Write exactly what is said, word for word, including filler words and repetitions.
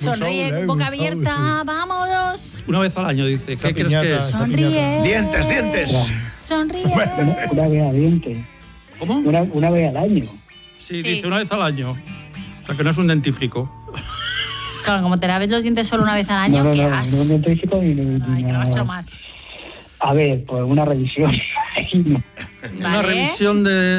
Sonríe, Saúl, eh, boca Saúl. abierta, vámonos. Una vez al año, dice. Esa ¿Qué quieres que piñata, es? esa Sonríe. Dientes, dientes. Sonríe. Una, una vez al diente. ¿Cómo? Una, una vez al año. Sí, Sí. dice una vez al año. O sea, que no es un dentífrico. Claro, como te laves los dientes solo una vez al año, no, no, ¿qué no, has? no un dentífrico ni, ni, Ay, ni que nada. lavártelo más. A ver, pues una revisión. Una Vale. revisión de